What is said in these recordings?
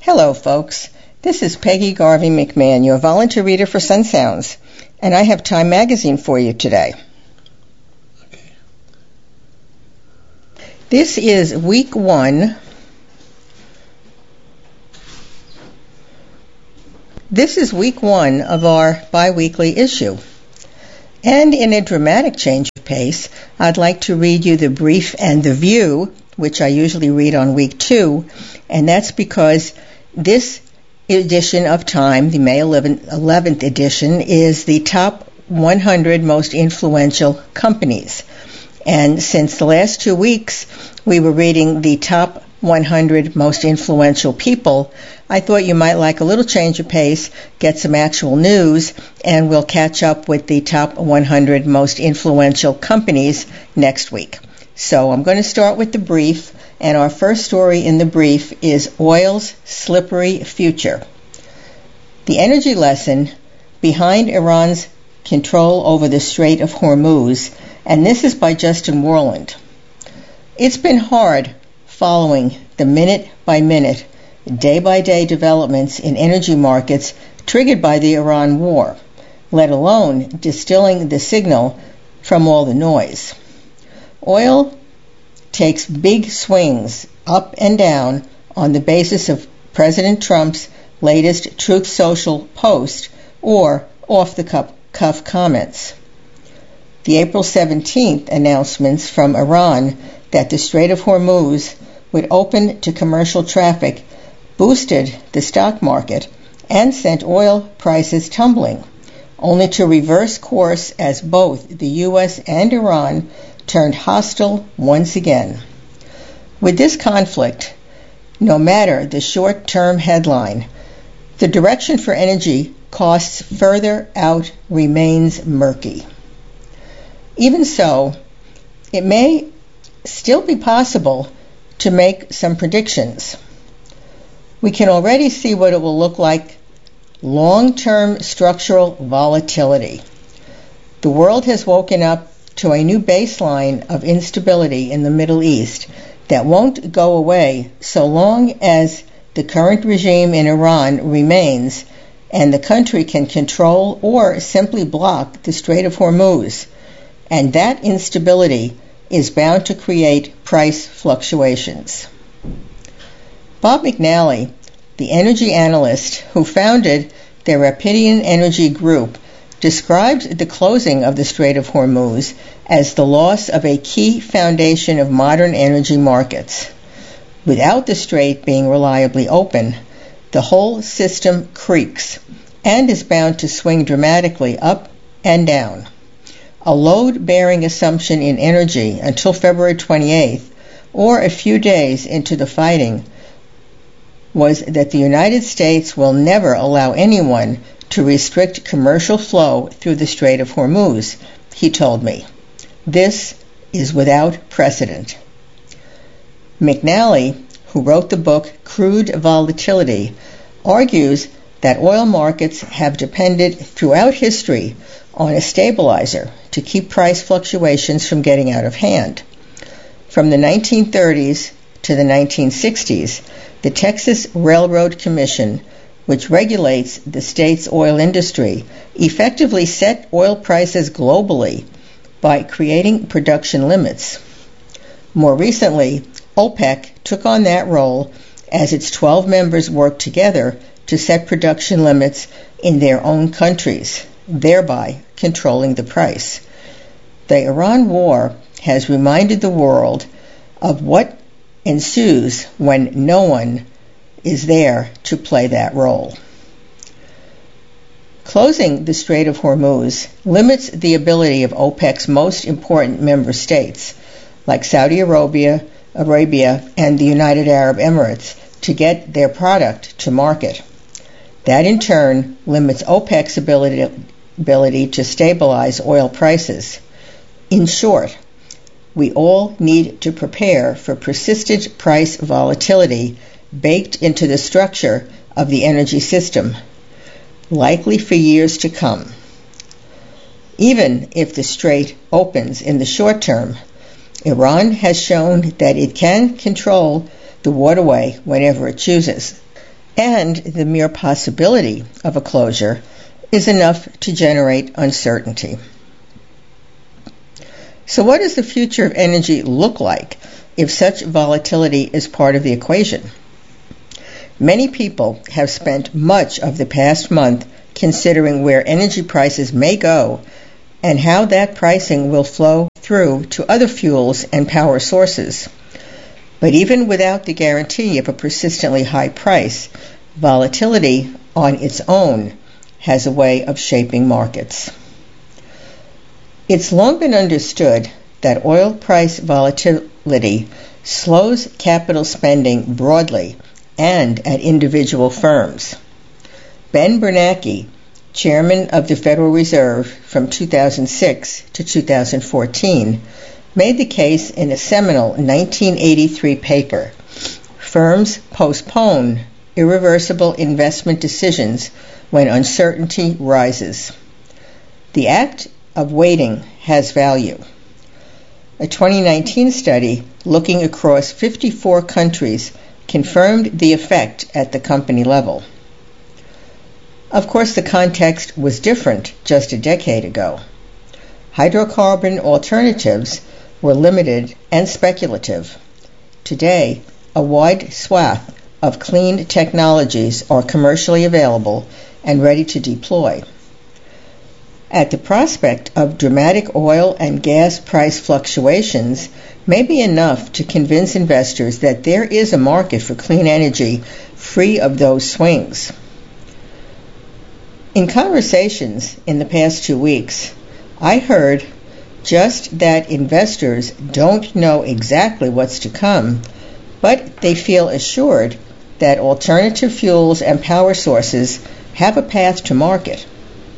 Hello, folks. This is Peggy Garvey McMahon, your volunteer reader for Sun Sounds, and I have Time Magazine for you today. This is week one. This is week one of our bi-weekly issue. And in a dramatic change of pace, I'd like to read you the brief and the view, which I usually read on week two, and that's because this edition of Time, the May 11th edition, is the top 100 most influential companies. And since the last 2 weeks we were reading the top 100 most influential people, I thought you might like a little change of pace, get some actual news, and we'll catch up with the top 100 most influential companies next week. So I'm going to start with the brief, and our first story in the brief is Oil's Slippery Future. The energy lesson behind Iran's control over the Strait of Hormuz, and this is by Justin Worland. It's been hard following the minute-by-minute, day-by-day developments in energy markets triggered by the Iran war, let alone distilling the signal from all the noise. Oil takes big swings up and down on the basis of President Trump's latest Truth Social post or off-the-cuff comments. The April 17th announcements from Iran that the Strait of Hormuz would open to commercial traffic boosted the stock market and sent oil prices tumbling, only to reverse course as both the U.S. and Iran turned hostile once again. With this conflict, no matter the short-term headline, the direction for energy costs further out remains murky. Even so, it may still be possible to make some predictions. We can already see what it will look like: long-term structural volatility. The world has woken up to a new baseline of instability in the Middle East that won't go away so long as the current regime in Iran remains and the country can control or simply block the Strait of Hormuz. And that instability is bound to create price fluctuations. Bob McNally, the energy analyst who founded the Rapidian Energy Group, described the closing of the Strait of Hormuz as the loss of a key foundation of modern energy markets. Without the strait being reliably open, the whole system creaks and is bound to swing dramatically up and down. A load-bearing assumption in energy until February 28th, or a few days into the fighting, was that the United States will never allow anyone to restrict commercial flow through the Strait of Hormuz, he told me. This is without precedent. McNally, who wrote the book Crude Volatility, argues that oil markets have depended throughout history on a stabilizer to keep price fluctuations from getting out of hand. From the 1930s to the 1960s, the Texas Railroad Commission, which regulates the state's oil industry, effectively set oil prices globally by creating production limits. More recently, OPEC took on that role as its 12 members worked together to set production limits in their own countries, thereby controlling the price. The Iran war has reminded the world of what ensues when no one is there to play that role. Closing the Strait of Hormuz limits the ability of OPEC's most important member states, like Saudi Arabia and the United Arab Emirates, to get their product to market. That in turn limits OPEC's ability to stabilize oil prices. In short, we all need to prepare for persistent price volatility baked into the structure of the energy system, likely for years to come. Even if the strait opens in the short term, Iran has shown that it can control the waterway whenever it chooses. and the mere possibility of a closure is enough to generate uncertainty. So what does the future of energy look like if such volatility is part of the equation? Many people have spent much of the past month considering where energy prices may go and how that pricing will flow through to other fuels and power sources. But even without the guarantee of a persistently high price, volatility on its own has a way of shaping markets. It's long been understood that oil price volatility slows capital spending broadly and at individual firms. Ben Bernanke, chairman of the Federal Reserve from 2006 to 2014, made the case in a seminal 1983 paper, Firms Postpone Irreversible Investment Decisions When Uncertainty Rises. The act of waiting has value. A 2019 study looking across 54 countries confirmed the effect at the company level. Of course, the context was different just a decade ago. Hydrocarbon alternatives were limited and speculative. Today, a wide swath of clean technologies are commercially available and ready to deploy. At the prospect of dramatic oil and gas price fluctuations may be enough to convince investors that there is a market for clean energy free of those swings. In conversations in the past 2 weeks, I heard just that investors don't know exactly what's to come, but they feel assured that alternative fuels and power sources have a path to market.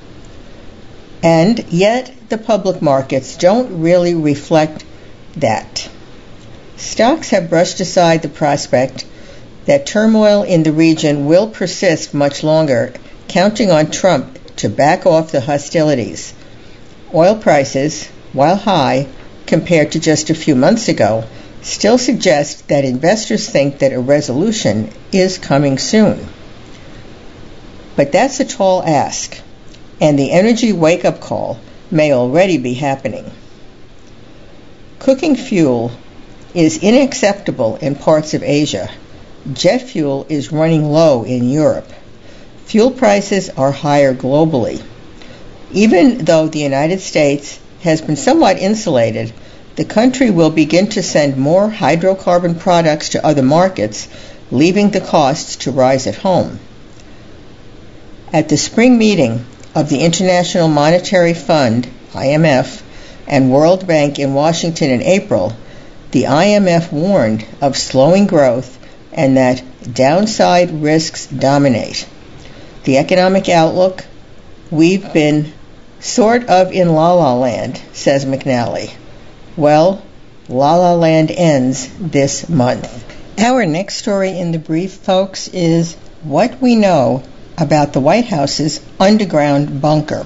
And yet the public markets don't really reflect that. Stocks have brushed aside the prospect that turmoil in the region will persist much longer, counting on Trump to back off the hostilities. Oil prices, while high compared to just a few months ago, still suggest that investors think that a resolution is coming soon. But that's a tall ask, and the energy wake-up call may already be happening. Cooking fuel is unacceptable in parts of Asia. Jet fuel is running low in Europe. Fuel prices are higher globally. Even though the United States has been somewhat insulated, the country will begin to send more hydrocarbon products to other markets, leaving the costs to rise at home. At the spring meeting of the International Monetary Fund, IMF, and World Bank in Washington in April, the IMF warned of slowing growth and that downside risks dominate. The economic outlook, we've been sort of in la-la land, says McNally. Well, la-la land ends this month. Our next story in the brief, folks, is what we know about the White House's underground bunker.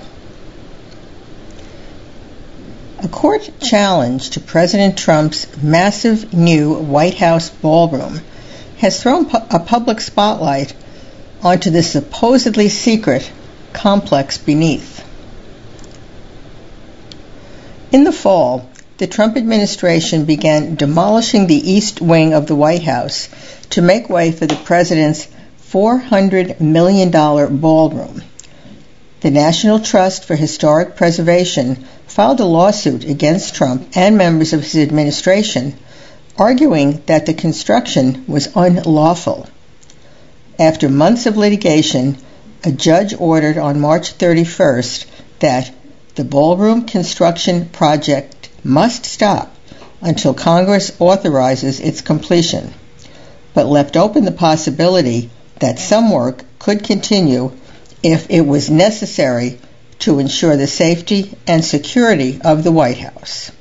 A court challenge to President Trump's massive new White House ballroom has thrown a public spotlight onto the supposedly secret complex beneath. In the fall, the Trump administration began demolishing the east wing of the White House to make way for the president's $400 million ballroom. The National Trust for Historic Preservation filed a lawsuit against Trump and members of his administration, arguing that the construction was unlawful. After months of litigation, a judge ordered on March 31st that the ballroom construction project must stop until Congress authorizes its completion, but left open the possibility that some work could continue if it was necessary to ensure the safety and security of the White House.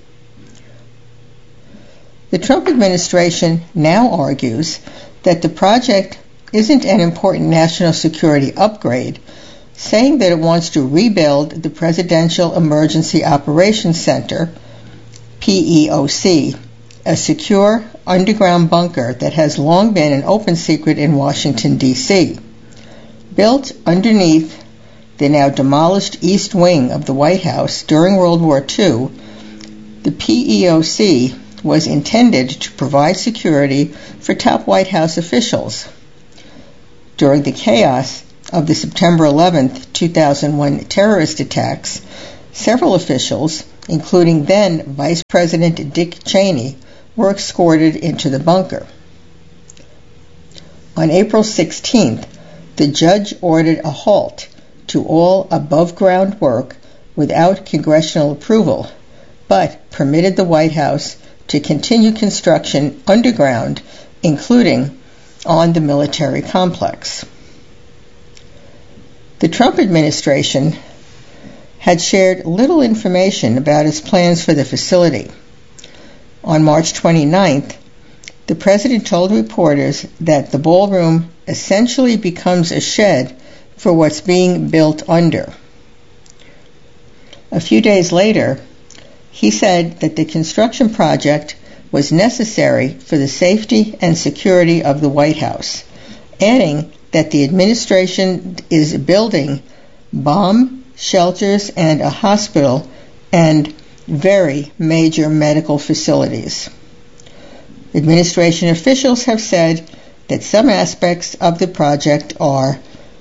The Trump administration now argues that the project isn't an important national security upgrade, saying that it wants to rebuild the Presidential Emergency Operations Center, PEOC, a secure underground bunker that has long been an open secret in Washington, D.C. Built underneath the now demolished East Wing of the White House during World War II, the PEOC was intended to provide security for top White House officials. During the chaos of the September 11, 2001 terrorist attacks, several officials, including then Vice President Dick Cheney, were escorted into the bunker. On April 16th, the judge ordered a halt to all above-ground work without congressional approval, but permitted the White House to continue construction underground, including on the military complex. The Trump administration had shared little information about its plans for the facility. On March 29th, the president told reporters that the ballroom essentially becomes a shed for what's being built under. A few days later, he said that the construction project was necessary for the safety and security of the White House, adding that the administration is building bomb shelters and a hospital and very major medical facilities. Administration officials have said that some aspects of the project are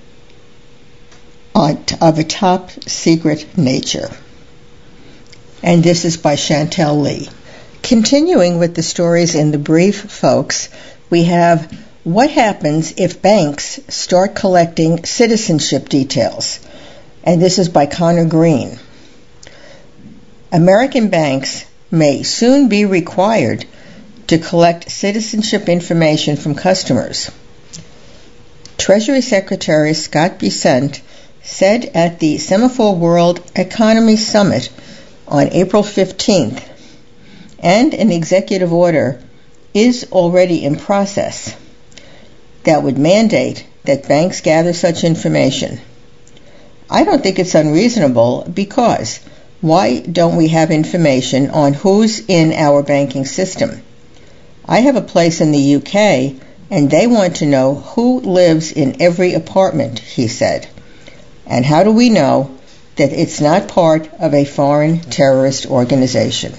of a top secret nature. And this is by Chantel Lee. Continuing with the stories in the brief, folks, we have what happens if banks start collecting citizenship details. And this is by Connor Green. American banks may soon be required to collect citizenship information from customers. Treasury Secretary Scott Bessent said at the Semaphore World Economy Summit on April 15th, and an executive order is already in process that would mandate that banks gather such information. I don't think it's unreasonable because why don't we have information on who's in our banking system? I have a place in the UK and they want to know who lives in every apartment, he said. And how do we know that it's not part of a foreign terrorist organization?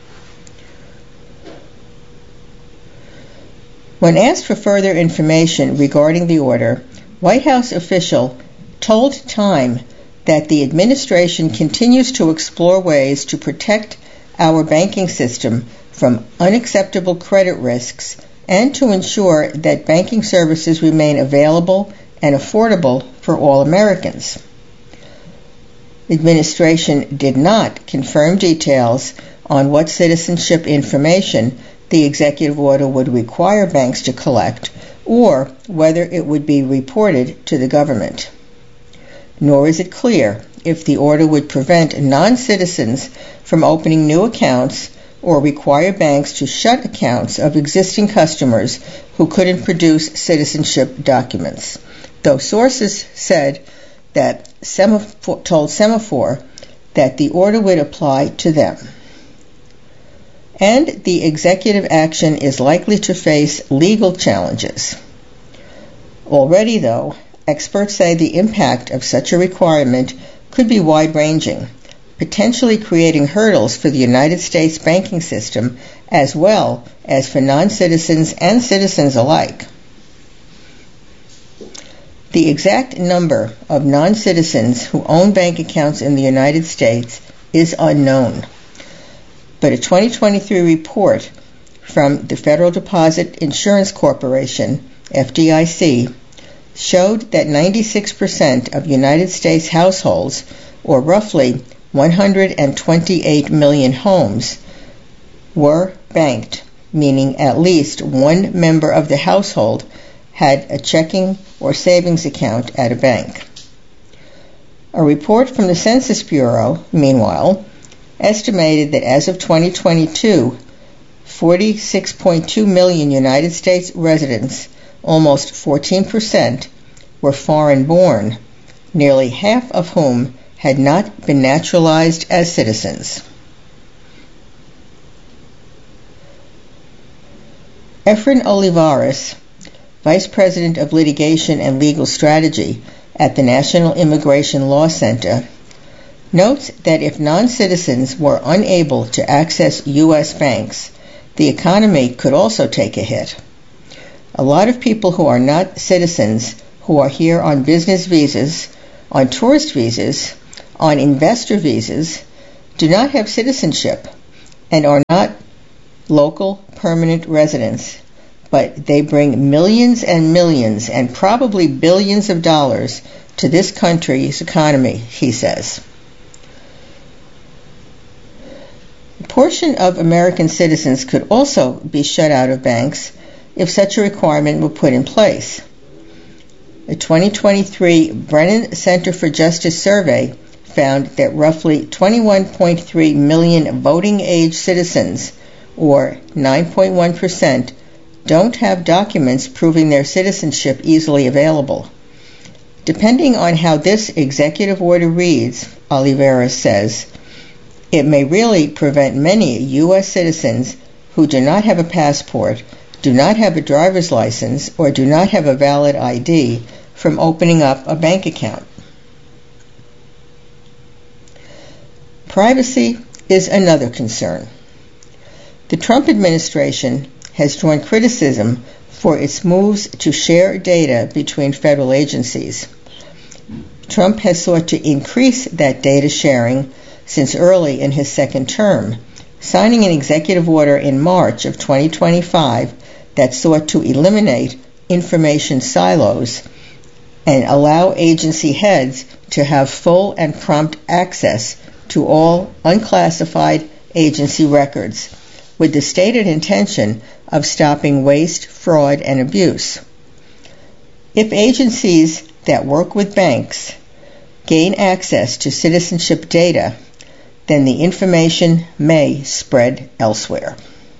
When asked for further information regarding the order, White House official told Time that the administration continues to explore ways to protect our banking system from unacceptable credit risks and to ensure that banking services remain available and affordable for all Americans. The administration did not confirm details on what citizenship information the executive order would require banks to collect or whether it would be reported to the government. Nor is it clear if the order would prevent non-citizens from opening new accounts or require banks to shut accounts of existing customers who couldn't produce citizenship documents, though sources said that told Semaphore that the order would apply to them. And the executive action is likely to face legal challenges. Already, though, experts say the impact of such a requirement could be wide-ranging, potentially creating hurdles for the United States banking system as well as for non-citizens and citizens alike. The exact number of non-citizens who own bank accounts in the United States is unknown. But a 2023 report from the Federal Deposit Insurance Corporation, FDIC, showed that 96% of United States households, or roughly 128 million homes, were banked, meaning at least one member of the household had a checking or savings account at a bank. A report from the Census Bureau, meanwhile, estimated that as of 2022, 46.2 million United States residents, almost 14%, were foreign-born, nearly half of whom had not been naturalized as citizens. Efrain Olivares, Vice President of Litigation and Legal Strategy at the National Immigration Law Center, notes that if non-citizens were unable to access U.S. banks, the economy could also take a hit. A lot of people who are not citizens, who are here on business visas, on tourist visas, on investor visas, do not have citizenship and are not local permanent residents, but they bring millions and millions and probably billions of dollars to this country's economy, he says. A portion of American citizens could also be shut out of banks if such a requirement were put in place. The 2023 Brennan Center for Justice survey found that roughly 21.3 million voting-age citizens, or 9.1%, don't have documents proving their citizenship easily available. Depending on how this executive order reads, Olivares says, it may really prevent many U.S. citizens who do not have a passport, do not have a driver's license, or do not have a valid ID from opening up a bank account. Privacy is another concern. The Trump administration has drawn criticism for its moves to share data between federal agencies. Trump has sought to increase that data sharing since early in his second term, signing an executive order in March of 2025 that sought to eliminate information silos and allow agency heads to have full and prompt access to all unclassified agency records, with the stated intention of stopping waste, fraud, and abuse. If agencies that work with banks gain access to citizenship data, then the information may spread elsewhere.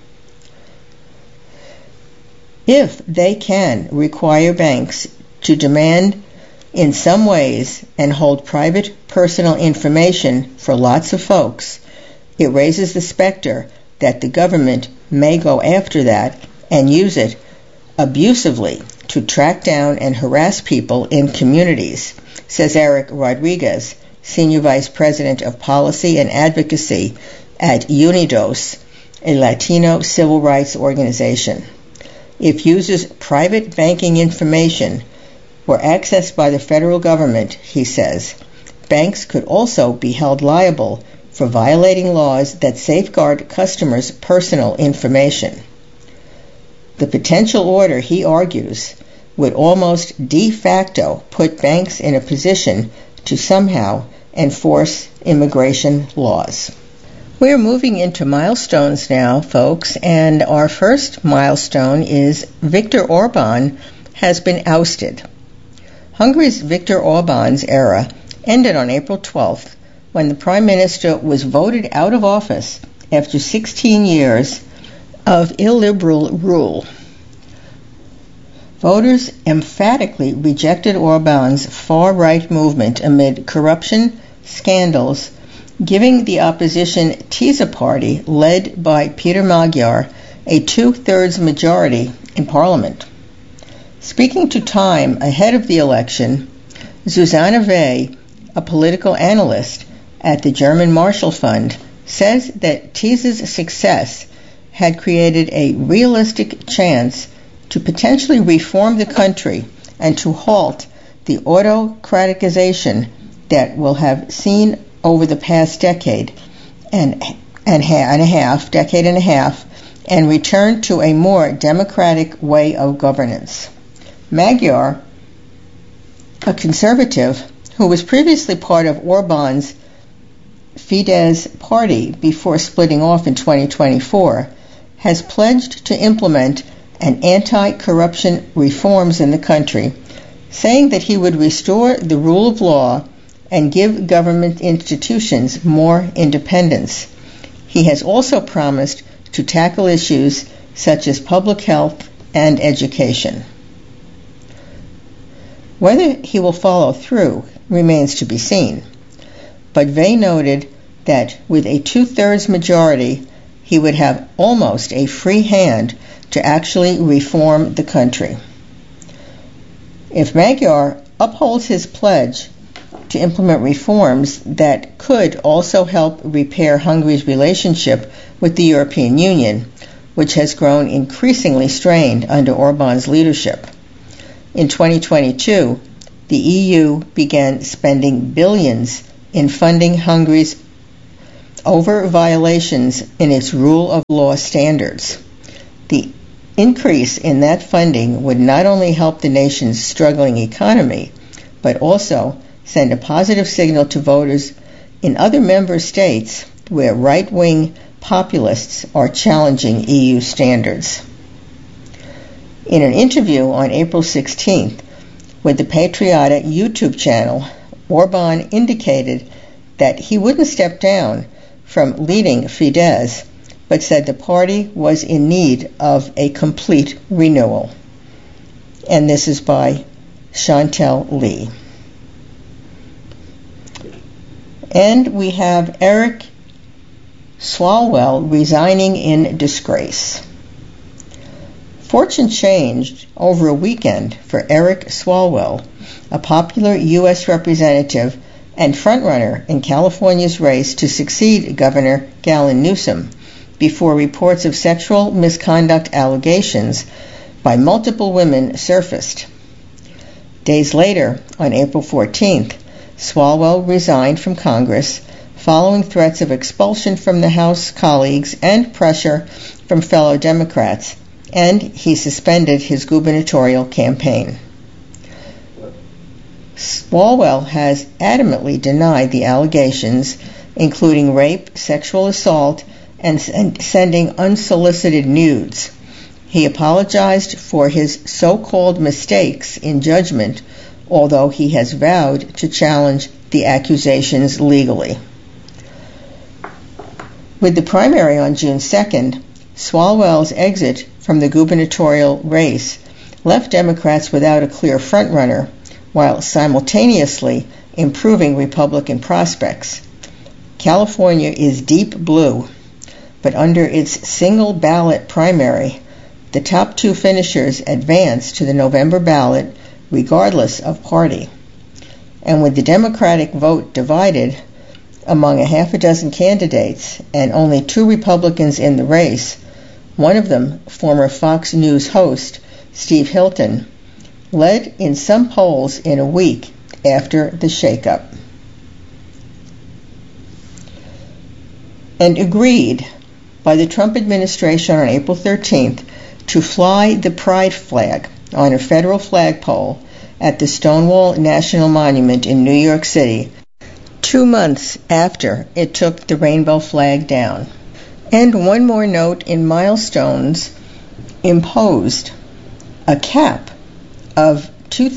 If they can require banks to demand in some ways and hold private personal information for lots of folks, it raises the specter that the government may go after that and use it abusively to track down and harass people in communities, says Eric Rodriguez, Senior Vice President of Policy and Advocacy at Unidos, a Latino civil rights organization. If users' private banking information were accessed by the federal government, he says, banks could also be held liable for violating laws that safeguard customers' personal information. The potential order, he argues, would almost de facto put banks in a position to somehow enforce immigration laws. We're moving into milestones now, folks, and our first milestone is Viktor Orban has been ousted. Hungary's Viktor Orban's era ended on April 12th, when the Prime Minister was voted out of office after 16 years of illiberal rule. Voters emphatically rejected Orban's far-right movement amid corruption scandals, giving the opposition TISA party, led by Peter Magyar, a two-thirds majority in parliament. Speaking to Time ahead of the election, Susanna Vey, a political analyst at the German Marshall Fund, says that TISA's success had created a realistic chance to potentially reform the country and to halt the autocratization that we'll have seen over the past decade and a half, and return to a more democratic way of governance. Magyar, a conservative who was previously part of Orban's Fidesz party before splitting off in 2024, has pledged to implement an anti-corruption reforms in the country, saying that he would restore the rule of law and give government institutions more independence. He has also promised to tackle issues such as public health and education. Whether he will follow through remains to be seen, but Vey noted that with a two-thirds majority, he would have almost a free hand to actually reform the country. If Magyar upholds his pledge to implement reforms that could also help repair Hungary's relationship with the European Union, which has grown increasingly strained under Orban's leadership. In 2022, the EU began spending billions in funding Hungary's over violations in its rule of law standards. The increase in that funding would not only help the nation's struggling economy, but also send a positive signal to voters in other member states where right-wing populists are challenging EU standards. In an interview on April 16th with the Patriota YouTube channel, Orban indicated that he wouldn't step down from leading Fidesz, but said the party was in need of a complete renewal. And this is by Chantal Lee. And we have Eric Swalwell resigning in disgrace. Fortune changed over a weekend for Eric Swalwell, a popular U.S. representative and frontrunner in California's race to succeed Governor Gavin Newsom, before reports of sexual misconduct allegations by multiple women surfaced. Days later, on April 14th, Swalwell resigned from Congress following threats of expulsion from the House colleagues and pressure from fellow Democrats, and he suspended his gubernatorial campaign. Swalwell has adamantly denied the allegations, including rape, sexual assault, and sending unsolicited nudes. He apologized for his so-called mistakes in judgment, although he has vowed to challenge the accusations legally. With the primary on June 2nd, Swalwell's exit from the gubernatorial race left Democrats without a clear frontrunner, while simultaneously improving Republican prospects. California is deep blue, but under its single ballot primary, the top two finishers advance to the November ballot regardless of party. And with the Democratic vote divided among a half a dozen candidates and only two Republicans in the race, one of them, former Fox News host Steve Hilton, led in some polls in a week after the shakeup. And agreed by the Trump administration on April 13th to fly the pride flag on a federal flagpole at the Stonewall National Monument in New York City 2 months after it took the rainbow flag down. And one more note in milestones: imposed a cap of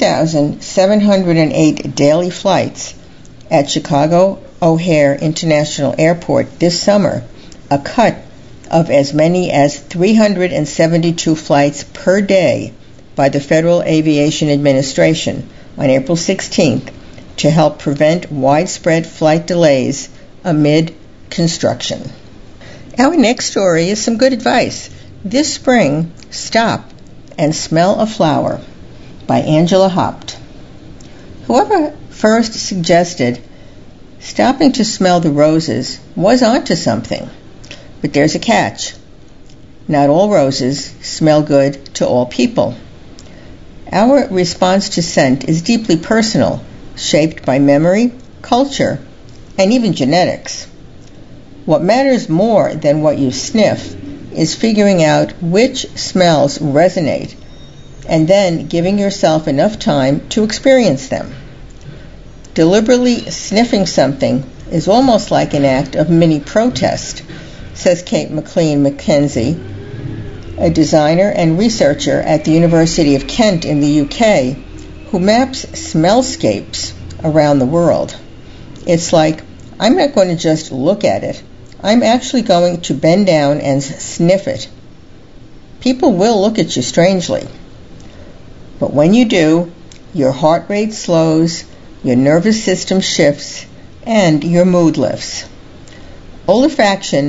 2,708 daily flights at Chicago O'Hare International Airport this summer, a cut of as many as 372 flights per day by the Federal Aviation Administration on April 16th to help prevent widespread flight delays amid construction. Our next story is some good advice. This spring, stop and smell a flower, by Angela Haupt. Whoever first suggested stopping to smell the roses was onto something, but there's a catch. Not all roses smell good to all people. Our response to scent is deeply personal, shaped by memory, culture, and even genetics. What matters more than what you sniff is figuring out which smells resonate and then giving yourself enough time to experience them. Deliberately sniffing something is almost like an act of mini protest, says Kate McLean McKenzie, a designer and researcher at the University of Kent in the UK, who maps smellscapes around the world. It's like, I'm not going to just look at it, I'm actually going to bend down and sniff it. People will look at you strangely. But when you do, your heart rate slows, your nervous system shifts, and your mood lifts. Olfaction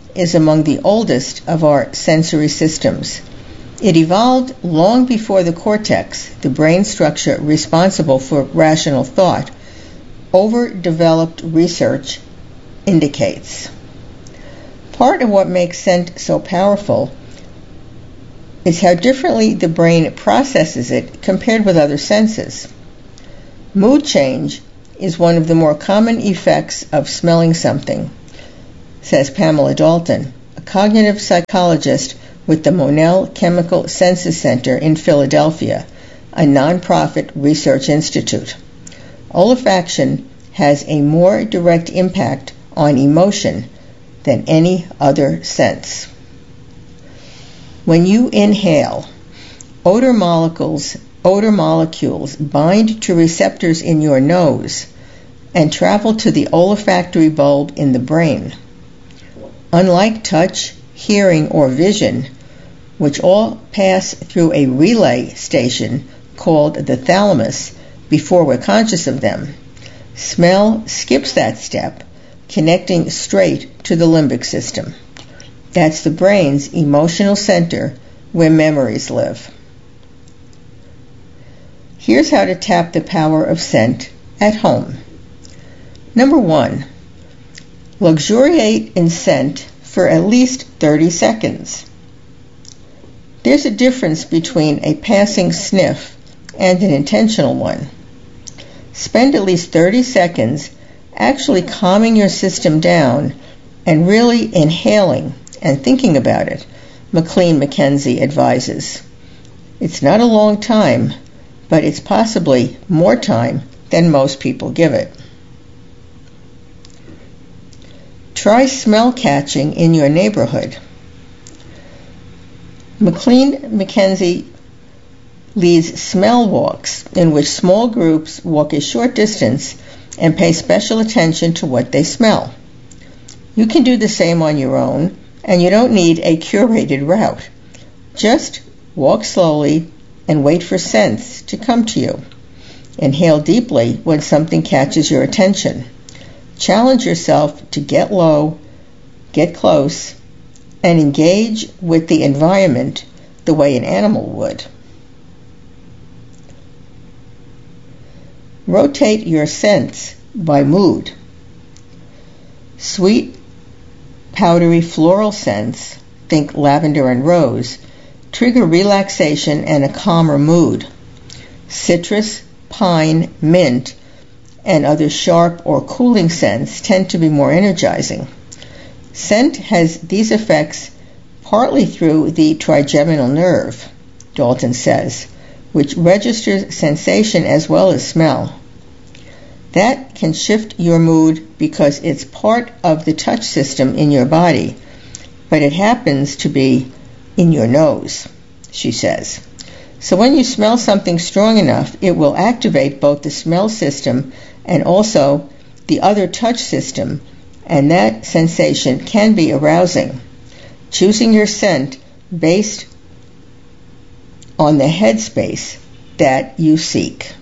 is among the oldest of our sensory systems. It evolved long before the cortex, the brain structure responsible for rational thought, overdeveloped research indicates. Part of what makes scent so powerful is how differently the brain processes it compared with other senses. Mood change is one of the more common effects of smelling something, says Pamela Dalton, a cognitive psychologist with the Monell Chemical Senses Center in Philadelphia, a nonprofit research institute. Olfaction has a more direct impact on emotion than any other sense. When you inhale, odor molecules bind to receptors in your nose and travel to the olfactory bulb in the brain. Unlike touch, hearing, or vision, which all pass through a relay station called the thalamus before we're conscious of them, smell skips that step, connecting straight to the limbic system. That's the brain's emotional center where memories live. Here's how to tap the power of scent at home. Number 1, luxuriate in scent for at least 30 seconds. There's a difference between a passing sniff and an intentional one. Spend at least 30 seconds actually calming your system down and really inhaling and thinking about it, McLean Mackenzie advises. It's not a long time, but it's possibly more time than most people give it. Try smell catching in your neighborhood. McLean Mackenzie leads smell walks in which small groups walk a short distance and pay special attention to what they smell. You can do the same on your own, and you don't need a curated route. Just walk slowly and wait for scents to come to you. Inhale deeply when something catches your attention. Challenge yourself to get low, get close, and engage with the environment the way an animal would. Rotate your scents by mood. Sweet, powdery floral scents, think lavender and rose, trigger relaxation and a calmer mood. Citrus, pine, mint, and other sharp or cooling scents tend to be more energizing. Scent has these effects partly through the trigeminal nerve, Dalton says, which registers sensation as well as smell. That can shift your mood because it's part of the touch system in your body, but it happens to be in your nose, she says. So when you smell something strong enough, it will activate both the smell system and also the other touch system, and that sensation can be arousing. Choosing your scent based on the headspace that you seek.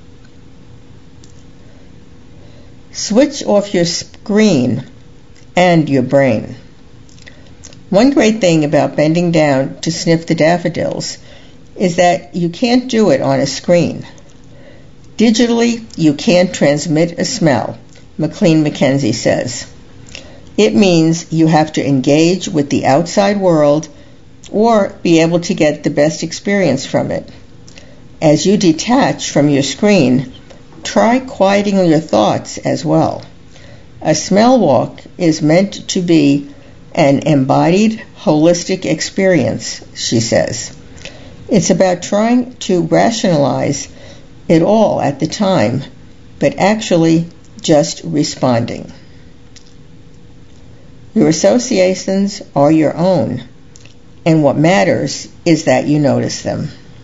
Switch off your screen and your brain. One great thing about bending down to sniff the daffodils is that you can't do it on a screen. Digitally, you can't transmit a smell, McLean Mackenzie says. It means you have to engage with the outside world or be able to get the best experience from it. As you detach from your screen, try quieting your thoughts as well. A smell walk is meant to be an embodied, holistic experience, she says. It's about trying to rationalize it all at the time, but actually just responding. Your associations are your own, and what matters is that you notice them.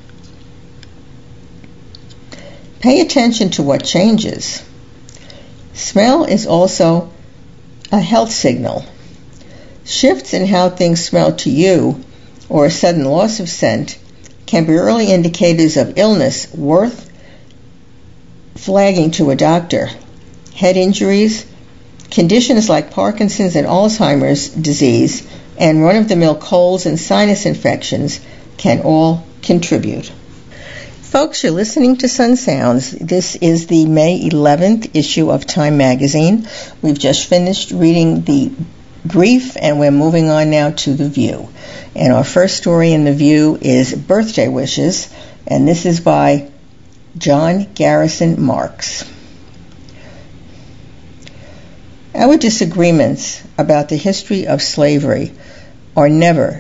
Pay attention to what changes. Smell is also a health signal. Shifts in how things smell to you, or a sudden loss of scent, can be early indicators of illness worth flagging to a doctor. Head injuries, Conditions like Parkinson's and Alzheimer's disease and run-of-the-mill colds and sinus infections can all contribute. Folks, you're listening to Sun Sounds. This is the May 11th issue of Time Magazine. We've just finished reading the brief, and we're moving on now to The View. And our first story in The View is Birthday Wishes, and this is by John Garrison Marks. Our disagreements about the history of slavery are never